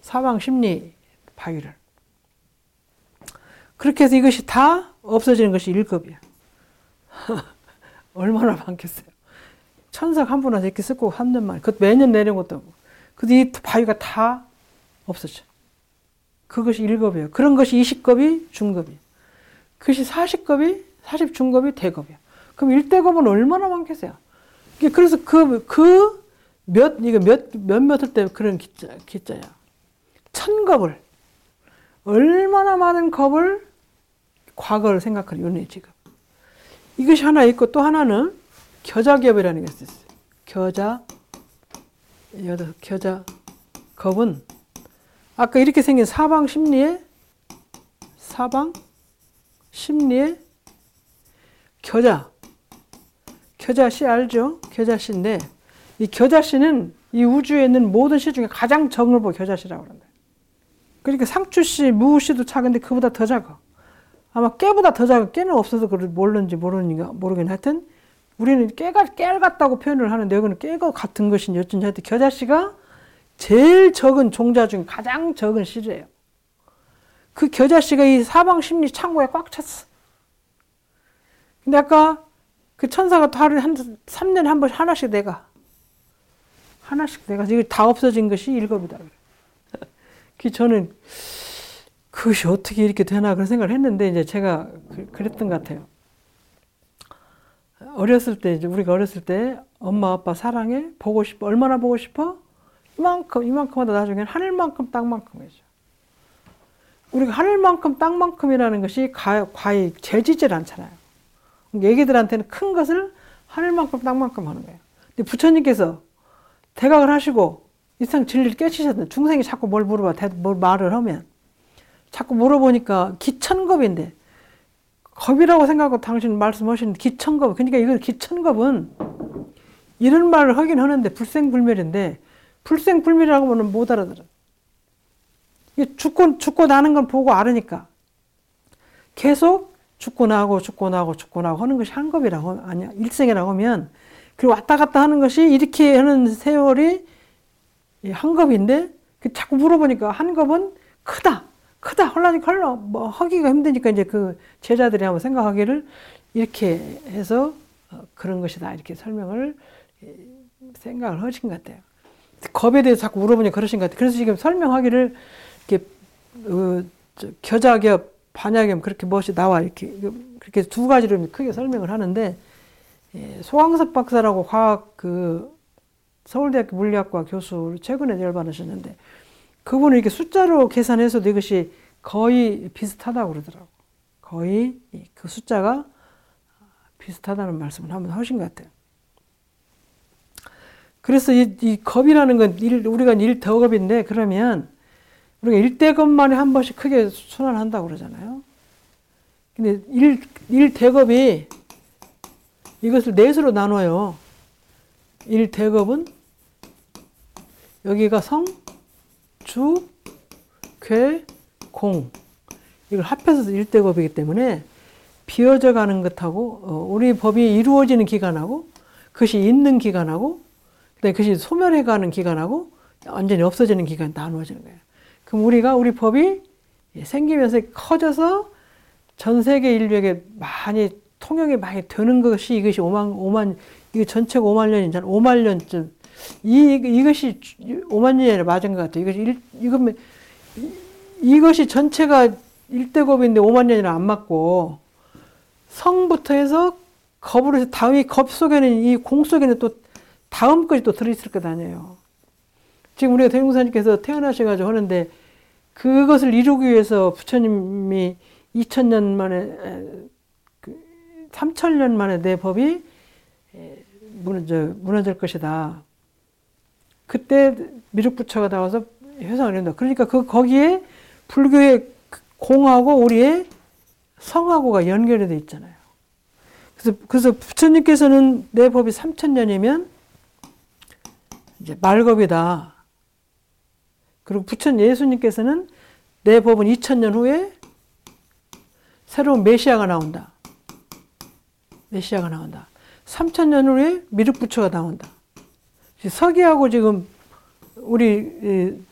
사방 심리 파기를. 그렇게 해서 이것이 다 없어지는 것이 1급이야. 얼마나 많겠어요. 천석 한 분 와서 이렇게 쓰고 3년 만에. 그 매년 내는 것도 없고. 그래서 이 바위가 다 없어져. 그것이 1급이에요. 그런 것이 20급이 중급이에요. 그것이 40급이, 40중급이 대급이에요. 그럼 1대급은 얼마나 많겠어요? 그래서 몇몇을 때 그런 기자야. 1000급을. 얼마나 많은 급을 과거를 생각하는 요네 지금. 이것이 하나 있고 또 하나는 겨자기업이라는 게 있었어요. 겨자급은 아까 이렇게 생긴 사방 심리에 겨자씨 알죠? 겨자씨인데 이 겨자씨는 이 우주에 있는 모든 씨 중에 가장 적은 걸 겨자씨라고 그런다. 그러니까 상추씨, 무씨도 작은데 그보다 더 작아. 아마 깨보다 더 작아. 깨는 없어서 그걸 모르긴 하여튼 우리는 깨 같다고 표현을 하는데 여기는 깨가 같은 것인지 어쩐지 하여튼 겨자씨가 제일 적은 종자 중에 가장 적은 씨래요. 그 겨자씨가 이 사방 심리 창고에 꽉 찼어. 근데 아까 그 천사가 또 하루에 3년에 한 번씩 하나씩 내가. 이거 다 없어진 것이 1급이다. 그 저는 그것이 어떻게 이렇게 되나 그런 생각을 했는데 이제 제가 그랬던 것 같아요. 우리가 어렸을 때 엄마 아빠 사랑해 보고 싶어 얼마나 보고 싶어 이만큼 하다 나중에는 하늘만큼 땅만큼이죠. 우리가 하늘만큼 땅만큼이라는 것이 과히 재지질 않잖아요. 애기들한테는 큰 것을 하늘만큼 땅만큼 하는 거예요. 근데 부처님께서 대각을 하시고 이상 진리를 깨치셨는데 중생이 자꾸 뭘 물어봐 뭘 말을 하면 자꾸 물어보니까 기천겁인데 겁이라고 생각하고 당신 말씀하시는 기천겁. 그러니까 이거 기천겁은 이런 말을 하긴 하는데 불생불멸인데 불생불멸이라고 하면 못 알아들어. 이게 죽고 나는 걸 보고 알으니까 계속 죽고 나고 하는 것이 한겁이라고 아니야 일생이라고 하면 그리고 왔다 갔다 하는 것이 이렇게 하는 세월이 한겁인데 자꾸 물어보니까 한겁은 크다 헐라니까 뭐 하기가 힘드니까 이제 그 제자들이 한번 생각하기를 이렇게 해서 그런 것이다 이렇게 생각을 하신 것 같아요. 겁에 대해서 자꾸 물어보니까 그러신 것 같아요. 그래서 지금 설명하기를 이렇게 겨자겹 반야겸 그렇게 무엇이 나와 이렇게 그렇게 두 가지로 크게 설명을 하는데 소강섭 박사라고 과학 서울대학교 물리학과 교수 최근에 열반하셨는데 그분은 이렇게 숫자로 계산해서도 이것이 거의 비슷하다고 그러더라고. 거의 그 숫자가 비슷하다는 말씀을 한번 하신 것 같아요. 그래서 이 겁이라는 건 우리가 1대겁인데 그러면 우리가 1대겁만에 한 번씩 크게 순환한다고 그러잖아요. 근데 1대겁이 이것을 넷으로 나눠요. 1대겁은 여기가 성, 주, 괴, 공 이걸 합해서 1대겁이기 때문에 비어져 가는 것하고 우리 법이 이루어지는 기간하고 그것이 있는 기간하고 그다음에 그것이 소멸해 가는 기간하고 완전히 없어지는 기간이 나누어지는 거예요. 그럼 우리 법이 생기면서 커져서 전 세계 인류에게 통용이 많이 되는 것이 이것이 5만 이게 전체가 5만 년이잖아. 5만 년쯤 이것이 5만 년이 아니라 맞은 것 같아요. 이것이 전체가 1대겁인데 5만 년이랑 안 맞고 성부터 해서 겁으로 해서 다음이 겁 속에는 이 공 속에는 또 다음 것이 또 들어있을 것 아니에요. 지금 우리가 대웅사님께서 태어나셔가지고 하는데 그것을 이루기 위해서 부처님이 2000년 만에 3000년 만에 내 법이 무너질 것이다. 그때 미륵부처가 나와서 회상을 한다. 그러니까 거기에 불교의 공하고 우리의 성하고가 연결이 돼 있잖아요. 그래서 부처님께서는 내 법이 3000년이면 이제 말겁이다. 그리고 예수님께서는 내 법은 2000년 후에 새로운 메시아가 나온다. 3000년 후에 미륵부처가 나온다. 서기하고 지금 우리